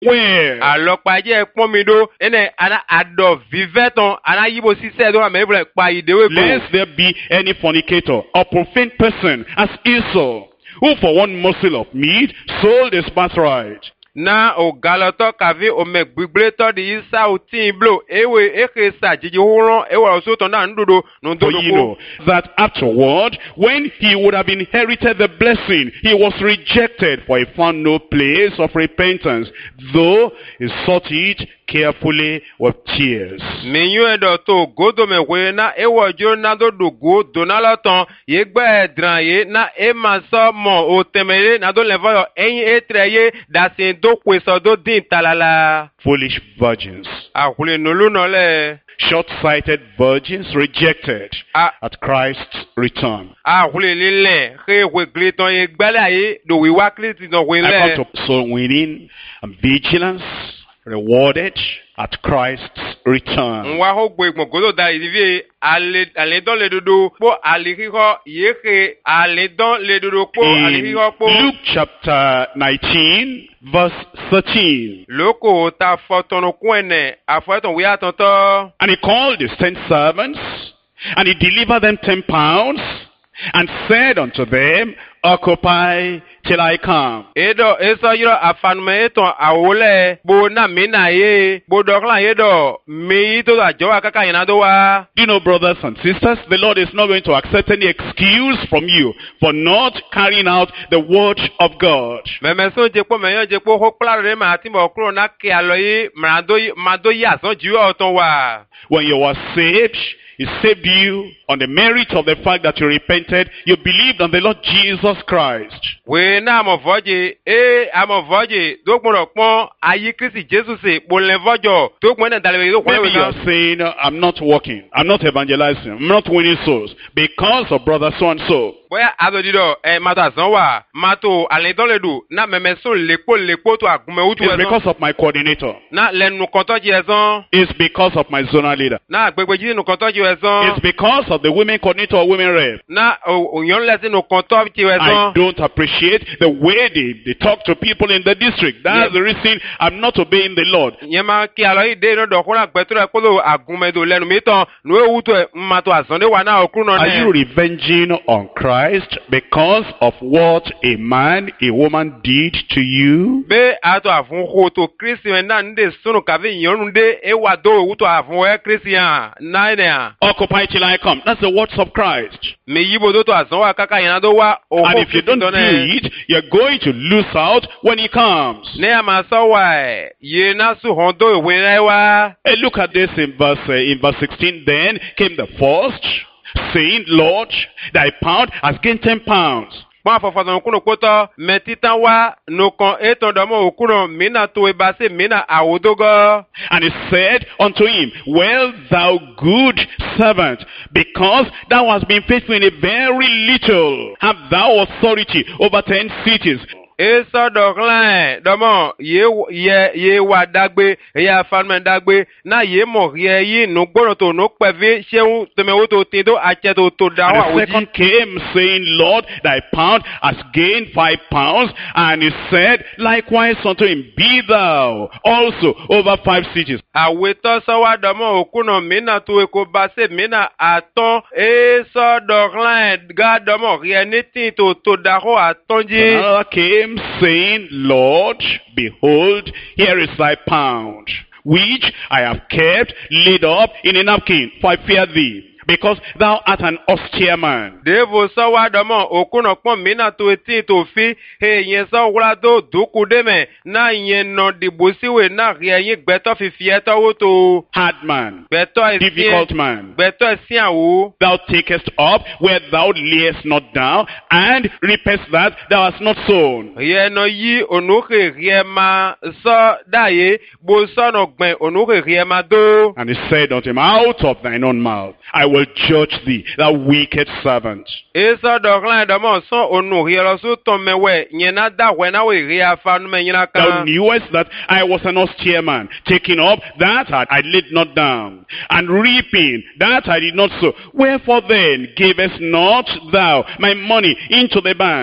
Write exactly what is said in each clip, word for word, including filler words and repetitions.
Where? Alokpaje ekpomido ene ana ado viveton ana yibo sise do amebule pa idewe go. Lest there be any fornicator or profane person as Esau, who for one morsel of meat sold his birthright. Na o galoto kavi o megbigleto di isa o timblo ewe ekesa jiji huron ewe osoto na ndudo For you know that afterward, when he would have inherited the blessing, he was rejected, for he found no place of repentance, though he sought it carefully with tears. Menyu edo to godo mewe na ewo jo na do dogo donaloton ye gbe dran ye na e maso mo o temere na do levo eyin etreye dasin do kweso do din talala. Foolish virgins. Akule nolu no le. Short-sighted virgins rejected Ah. at Christ's return. Akule lile ke we gliton ye gbele aye do wi wa Kristi no we I le. come to soul winning and vigilance rewarded at Christ's return. Nwa ho gbe gbogodo da idivi ale ale don le dodo po ale hiho yeke ale don le dodo po ale In hiho po Luke chapter nineteen, verse thirteen. loko ta fotono kwene afoton wi atonto And he called his ten servants, and he delivered them ten pounds, and said unto them, Occupy till I come. edo eso yiro afanume eton awole bo na mina ye bo dokla yedo mi to da jowa kaka yana do wa. Do you know, brothers and sisters, the Lord is not going to accept any excuse from you for not carrying out the word of God. Meme so je po meyan je po ho plaro re ma timbo kuro na ke aloyi mrado mado ya so jiwe oton wa. When you were saved, he saved you on the merit of the fact that you repented, you believed on the Lord Jesus Christ. We na mo voje e amo voje do gboro pon ayi Kristi Jesu se po le vojo to gbon na dalwe do Maybe we you are saying, I'm not working, I'm not evangelizing, I'm not winning souls because of brother so and so. boya adodido e mato azanwa mato alendon ledu na meme so lepo lepo to agunme utu It's ezon because of my coordinator. na lenu konto ji ezon It's because of my zonal leader. na agbegbeji nu konto ji ezon It's because of the women coordinator or women rep. na oyon lesi nu konto ji I ezon don't appreciate the way they, they talk to people in the district. That's Yeah. the reason I'm not obeying the Lord. yema ki alo ide no do kura gbeturo polo agunme do lenu mi ton nu ewuto mato azande wa na okru no Are you ne revenging on Christ because of what a man, a woman did to you? be ato afun ko to Christian na nde sunu kavi yonu de e wa do ewuto afun e Christian na ene a Occupy till I come. That's the words of Christ. me yibo do to azanwa kaka yana do wa o And if you don't do it, you're going to lose out when he comes. ne ama so wa ye na su hondo ewe re wa Hey, look at this in verse uh, in verse sixteen. Then came the first, saying, Lord, thy pound has gained ten pounds. mo afofo kuno poto metitan wa no kon eton do mo okuno mina to e base mina awodogo And he said unto him, Well, thou good servant, because thou hast been faithful in a very little, have thou authority over ten cities. eso doglan domo ye ye ye wa dagbe ya farmen dagbe na ye mo ye yi no gboro to no peve seun temewo to tin do ache to to da wa And the oji second came, saying, Lord, thy pound has gained five pounds. And he said, Likewise unto him, Be thou also over five cities. awe to so wa domo okuno mina to e ko base mina aton eso doglan ga domo ye ni tin to to da ho atonji Another came, saying, Lord, behold, here is thy pound, which I have kept laid up in a napkin, for I fear thee, because thou art an austere man. devo so wa domo okuno pon mina to eti to fi he yen so wura do duku de me na yen no dibusiwe na ye yin gbeto fi fi eto wo to Hard man, gbeto esi difficult man, gbeto esi awo thou takest up where thou layest not down, and reapest that thou hast not sown. ye no yi onuke rie ma so daye bo so no gben onuke rie ma do And he said unto him, Out of thine own mouth I will judge thee, thou wicked servant. eso doglan domo so onu rie lo so to mewe yen na da we na we rie afa no me yin Thou aka knewest that I was an austere man, taking up that I laid not down, and reaping that I did not sow. Wherefore then gavest not thou my money into the bank?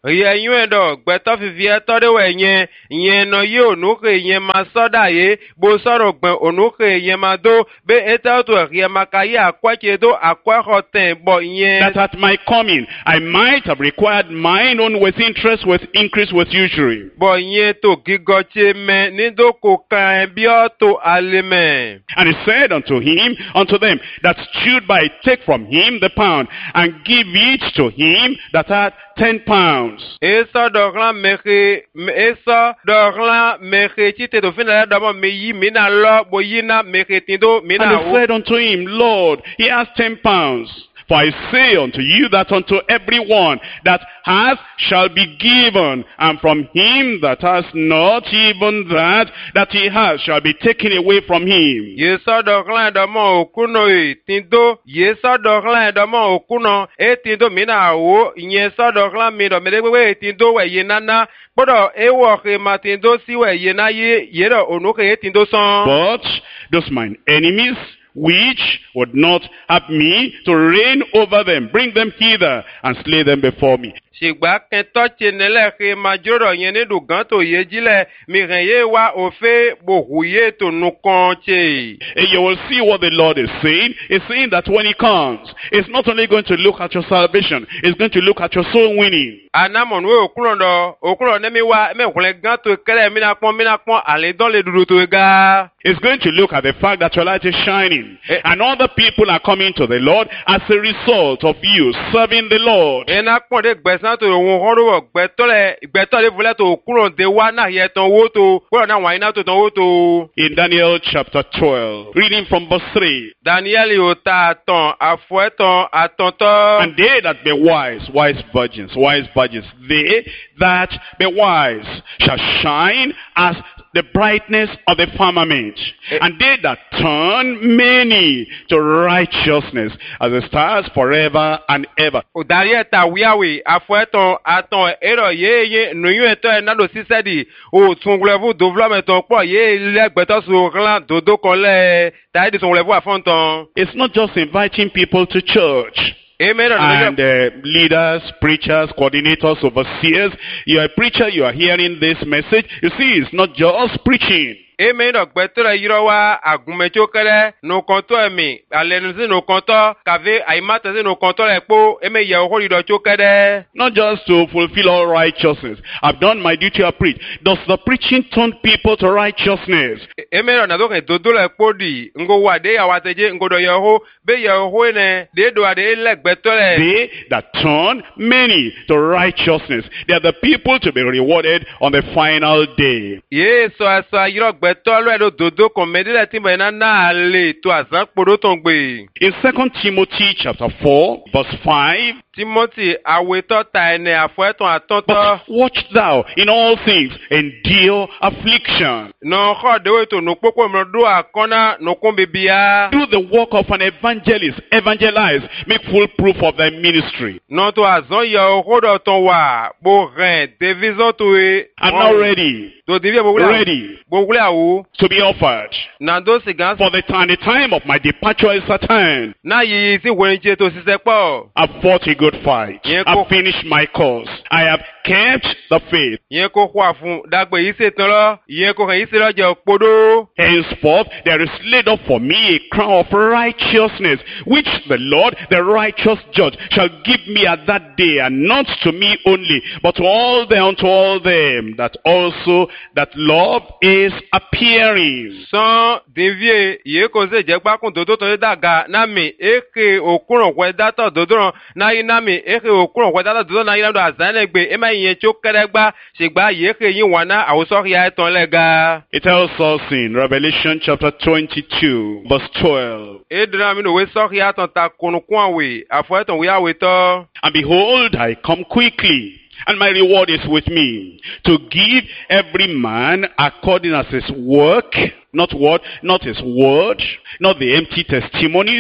Ye yuen do gbeto fifi eto de we yen yen no ye onuke yen ma soda ye bo soro gben onuke yen ma do be eta to ye makaye akwache do akwa hoten bo yen That at my coming I might have required mine own with interest, with increase, with usury. bo yen to gigoche me ni do ko kan bi o to aleme. And he said unto him, unto them that stood by, take from him the pound, and give each to him that had ten pounds. Esa doglan meche esa doglan meche chite do fina da mo me yi mi na lo bo yi na meche tindo mi And na they wo. said unto him, Lord, he has ten pounds. For I say unto you that unto every one that hath shall be given, and from him that has not, even that that he has shall be taken away from him. Yesa doglan da mo okuno e tindo yesa doglan da mo okuno e tindo mi na wo yesa doglan mi do me de we tindo we yi na na bodo e wo ke ma tindo si we yi na ye ye do onu ke tindo son. But those mine enemies, which would not have me to reign over them, bring them hither and slay them before me. Shigba kento chenele ke majoro yene du ganto yejile mi renye wa ofe bohuye to nukonche. And you will see what the Lord is saying. He's saying that when he comes, it's not only going to look at your salvation, it's going to look at your soul winning. Anamon we okulondo okulondo mi wa me kule ganto kele mi na pon mi na pon ale don le dudu to ga. It's going to look at the fact that your light is shining. Eh. And other people are coming to the Lord as a result of you serving the Lord. Ena pon de gbesan to won horo gbeto le gbeto le vule to okulonde wa na ye ton wo to wo na wa ina to ton wo to. In Daniel chapter twelve, reading from verse three. Daniel yo ta ton afueton atonto. And they that be wise, wise virgins, wise virgins, they that be wise shall shine as the brightness of the firmament. Eh. And they that turn many to righteousness as the stars forever and ever. Odari eta wiawe afueton aton ero ye ye nuyu eto enado sisedi o tunglevu development ton po ye le gbeto so ran dodo kon le ta di tunglevu afonton. It's not just inviting people to church. Amen. And uh, leaders, preachers, coordinators, overseers. You're a preacher, you are hearing this message. You see, it's not just preaching. Amen. Gbeto le yiro wa agunmecho kele no konto emi alenuzi no konto kave aimata zi no konto le po eme ye ohori do chokede. Not just to fulfill all righteousness. I've done my duty, I preach. Does the preaching turn people to righteousness? Amen. Na do ke dodo le po di ngo wa de ya wateje ngo do yeho be yeho ne de do ade le gbeto le. They that turn many to righteousness. They are the people to be rewarded on the final day. Ye so so yiro gbeto lo do dodo kon medile ti be na na le to azan podo ton gbe. In Second Timothy chapter four, verse five, Timothy aweto ta ene afueton atonto. but watch thou in all things, endure affliction. No ho de we to no popo mo do akona no kon bibia. Do the work of an evangelist, evangelize, make full proof of thy ministry. Non to azon yo ho do ton wa bo ren division to e. I'm now ready, To divie bo wula. ready Bo wula wo. to be offered. Na do sigan For the time, the time of my departure is at hand. na yi si wenje to sise po. I've fought a good fight. Yeah, I've go. finished my course. I have kept the faith. Yen ko kwa fun dagbe yi se tan lo. Yen ko kan yi se lo je opodo. Henceforth, there is laid up for me a crown of righteousness, which the Lord, the righteous judge, shall give me at that day, and not to me only, but to all them, unto all them that also that love is appearing. San devie ye ko se je gba kun dodo to daga na mi eke okunron we data dodo na yi na mi eke okunron we data dodo na yi na do azan le gbe e ma yen cho kere gba se gba ye ke yin wana awoso ya eton le ga. It tells us in Revelation chapter twenty-two, verse twelve. E dra mi no we so ya ton ta kunu kun we afo eton we awe to. And behold, I come quickly, and my reward is with me, to give every man according as his work, not what, not his word, not the empty testimonies,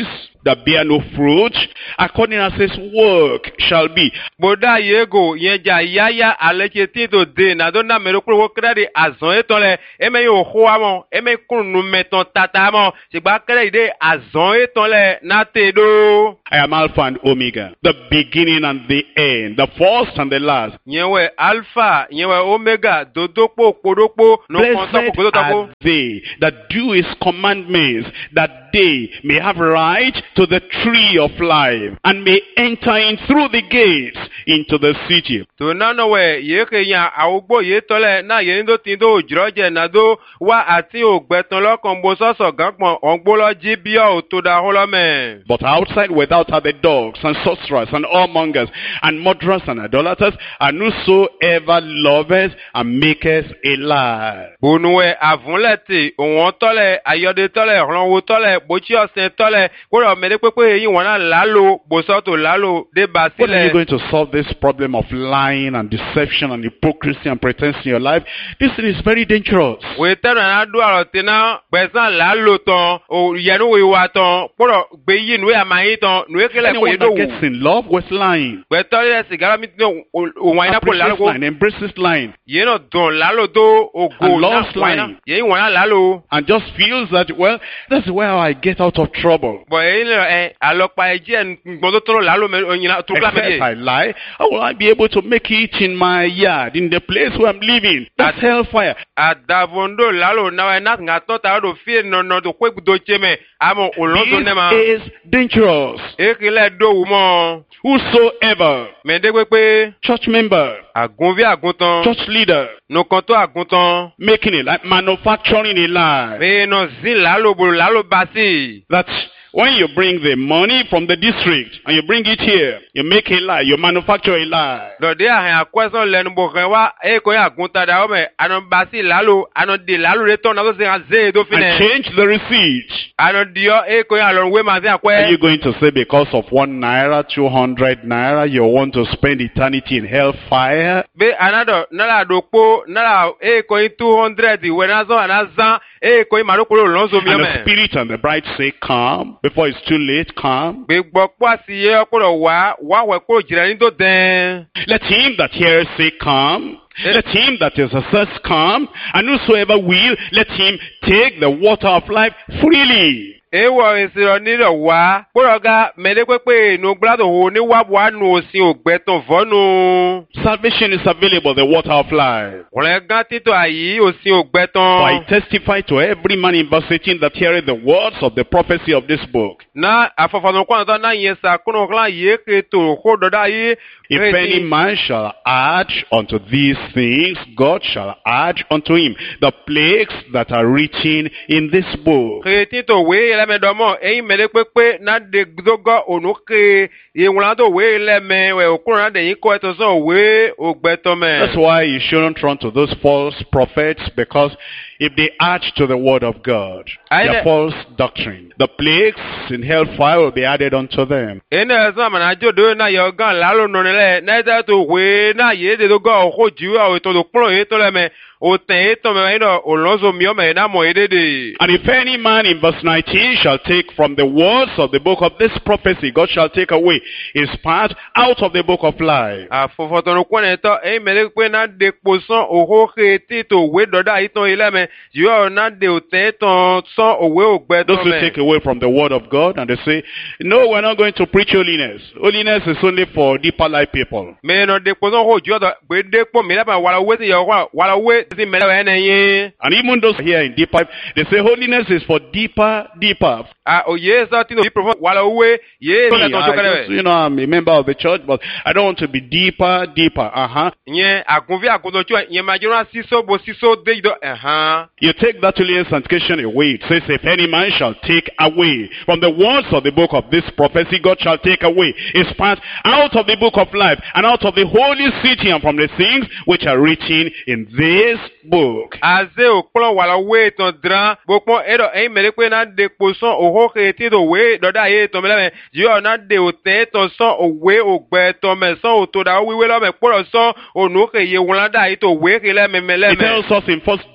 that bear no fruit, according as his work shall be. Boda yego yenja yaya alecheti to de na dona merokro wo kredi azon eton le eme yo ho amon eme kunu meton tata amon se gba kredi de azon eton le na te do. I am Alpha and Omega, the beginning and the end, the first and the last. Nyewe Alpha, nyewe Omega, dodokpo podokpo no konta ko Blessed are they that do his commandments, that they may have right to the tree of life, and may enter in through the gates into the city. To nano we yeke yan awugbo ye tole na ye ndo tindo ojroje na do wa ati ogbeton lokon bo soso ganpon ongbo lo ji bi o to da holome. But outside without are the dogs and sorcerers and whoremongers and murderers and idolaters, and whosoever loveth and maketh a lie. Bonuwe avunleti won tole ayode tole ronwo tole bochi osin tole koro mede pepe yin wona lalo bosoto lalo de basile. When are you going to solve this problem of lying and deception and hypocrisy and pretense in your life? This thing is very dangerous. We tell na do arotina besan lalo ton o yenu we wa ton koro gbe yin we amayin ton nu ekele ko Anyone that gets in love with lying, we tell le sigara mi no o waina ko lalo ko embraces lying, ye no don lalo do o go and loves lying, ye wona lalo and just feels that, well, that's where I get out of trouble. But eh alopa eje ngbodo to lalo me oyina to kla If I lie, how will I be able to make it in my yard, in the place where I'm living? That's hellfire. Adavondo lalo na na ngato ta do fi no no do kwe do cheme amo olodo nema. This is dangerous. Ekile do mo Whosoever, me de pe church member, agunvi aguntan church leader, no konto aguntan making it like manufacturing a lie. me no zin lalo bo lalo basi. That when you bring the money from the district and you bring it here, you make a lie, you manufacture a lie. Do de a question lenu bo rewa e ko aguntan da o me anon basi lalo anon de lalo return na do se aze do fine. And change the receipt. Anon dio e ko alon we ma ze Are akwe. you going to say because of one naira, two hundred naira, you want to spend eternity in hellfire? Be anado nala do po nala e ko two hundred we na zo anazan e ko maroko lonzo mi o And me. the spirit and the bride say, come, before it's too late, come. Gbogbo pasi ye ko wa wa we ko jira ni do den. Let him that heareth say, come. Let him that is athirst come. And whosoever will, let him take the water of life freely. Ewo isiro nilo wa poroga mede pepe no glado ho ni wa wa nu osin ogbeton vonu. Salvation is available, the water of life. Ole gan tito ayi osin For ogbeton. I testify to every man in verse eighteen that heareth the words of the prophecy of this book. Na afofano kwa na na yesa kuno kla ye keto ho doda yi. If any man shall add unto these things, God shall add unto him the plagues that are written in this book. Tito we ele me domo e mede pepe na de dogo onuke ye wulando we ele me we okun na de yin ko eto so we ogbeton me. That's why you shouldn't run to those false prophets, because if they add to the word of God, their false doctrine, the plagues in hellfire will be added unto them. Ene zama na jodo na yo gan lalo no le na da to we na ye de dogo o ju a to do pro e to le me o ten to me no olonzo mi o me na mo edede. And if any man in verse nineteen shall take from the words of the book of this prophecy, God shall take away his part out of the book of life. Afofoto no kwene to e mele pe na de poson o ho ke ti to we doda iton ile me you na de o ten to son o we o gbe to Those who me. take away from the word of God and they say, no, we're not going to preach holiness. Holiness is only for deeper life people. Me no de poson ho ju do gbe de po mi la ba wala we ti yo wa wala we ti mele we na yin. And even those here in deeper life, they say holiness is for deeper, deeper. Ah o ye so ti no prophet wala we ye Me, na to I so just, kele. you know, I'm a member of the church, but I don't want to be deeper, deeper. Uh-huh. Yen agunvi agunto chu yen majora siso bo siso de do eh You take that holy sanctification away. It says, if any man shall take away from the words of the book of this prophecy, God shall take away his part out of the book of life and out of the holy city and from the things which are written in this book. aze okpolo wala we ton dran bokpon edo e mele pe na de poson oho ke ti do we do da ye to mele me yo na de o te to so o we o gbe to me so o to da wi we lo me poro so onu ke ye won da yi to we ke le me mele It me. tells us in First John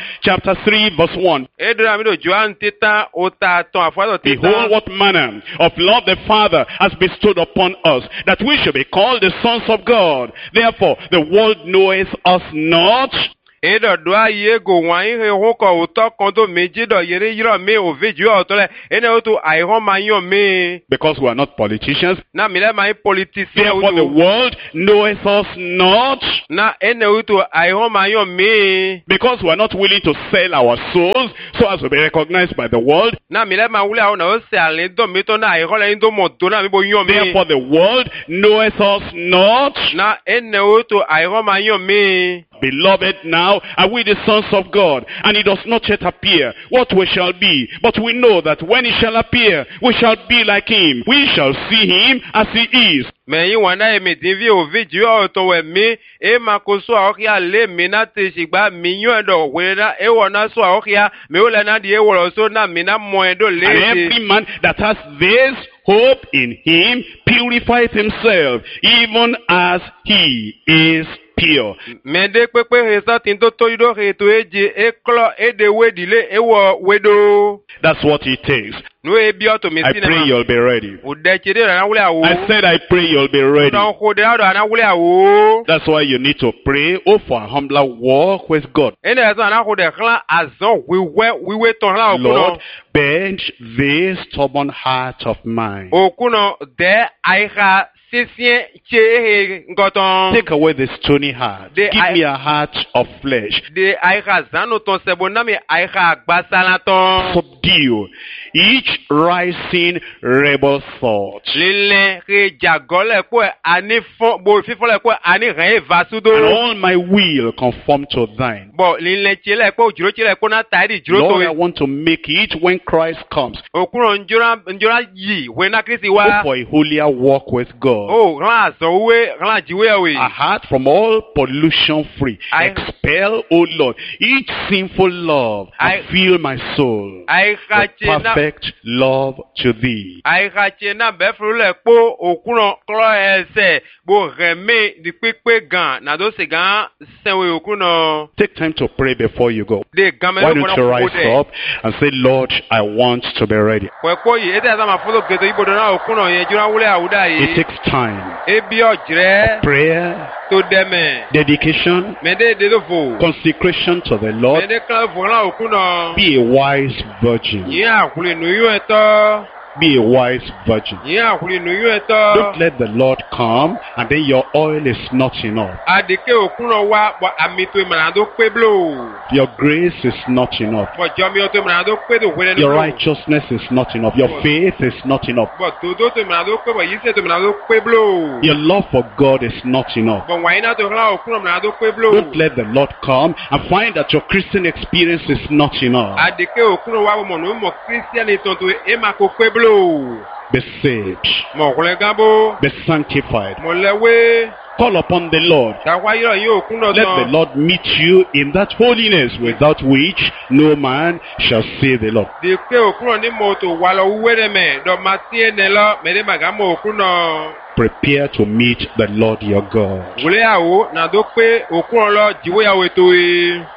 chapter three, verse one. Edra mi do Joan tita ota ton afuado tita. Behold, what manner of love the Father has bestowed upon us, that we should be called the sons of God. Therefore, the world knoweth us not. Edo doa yego wani he hoko uto kondo meji do yere yiro me o veju otole ene otu aiho manyo me. Because we are not politicians. Na mile mai politicien. Therefore, the world knoweth us not. Na ene otu aiho manyo me. Because we are not willing to sell our souls so as to be recognized by the world. Na mile ma wule au na o se ale do meto na aiho le ndo moto na mi bo yo me. Therefore, the world knoweth us not. Na ene otu aiho manyo me. Beloved, now are we the sons of God, and it does not yet appear what we shall be. But we know that when he shall appear, we shall be like him. We shall see him as he is. Me yi wana e me divi o video auto we me e makoso aokia le me na te shigba mi yo do we na e wona so aokia me o le na di e wo so na me na mo e do le. And every man that has this hope in him purifies himself, even as he is pure. Me de pepe he sa tin to to ido he to eje e klo e de we dile e wo wedo. That's what it takes. No e bi auto me I cinema. pray you'll be ready. O de chede na wule awo. I said I pray you'll be ready. Don ko de ado na wule awo. That's why you need to pray, oh, for a humbler walk with God. Ene sa na ko de klan azon we we we we ton la okuno. Lord, bend this stubborn heart of mine. Okuno de aiha sisien che ngoton. Take away the stony heart. The Give I- me a heart of flesh. De aiha zano ton sebo na mi aiha gbasala ton. Subdue each rising rebel thought. Lile re jagole kwe ani fon bo fifole kwe ani ren vasudo. And all my will conform to thine. Bo lile chile kwe ujuro chile kwe na taidi juro Lord, I to. want to make it when Christ comes. Okuno njora njora yi we na Kristi Oh, wa. for a holier walk with God. Oh, ran azo we ran jiwe we. A heart from all pollution free. I- Expel, O Lord, each sinful love I- and fill my soul Aiha with chena perfect love to thee. aiha chena befru le po okuno klo ese bo reme di pepe gan na do se gan senwe okuno. Take time to pray before you go. De gan me Why lo don't you rise up and say, Lord, I want to be ready. Kwe ko yi ete asa ma folo geto ibo do na okuno ye jura wule awuda It yi. takes time. Ebi ojire Prayer, to deme. dedication, Me de de do fo. consecration to the Me Lord. de klan fo na okuno. Be a wise virgin. Yi akule nu yu eto. Be a wise virgin. Yi akule nu yu eto. Don't let the Lord come and then your oil is not enough. Adike okuno wa bo amito imana do pe blo. Your grace is not enough. Bo jomi o to imana do pe do wele Your no. righteousness is not enough. Your faith is not enough. Bo todo to imana do pe bo yise to imana do pe blo. Your love for God is not enough. Bo wa ina to kla okuno imana do pe blo. Don't let the Lord come and find that your Christian experience is not enough. Adike okuno wa bo mo no mo Christian ton to e ma ko pe blo. Be saved. Mo kule gabo. Be sanctified. Mo lewe. Call upon the Lord. Ta wa yiro yi okuno Let the ton. Lord meet you in that holiness without which no man shall see the Lord. De ke okuno ni mo to wa lo were me do ma tie ne lo me de maga mo okuno. Prepare to meet the Lord your God. Wule awo na do pe okuno lo jiwo ya we to e.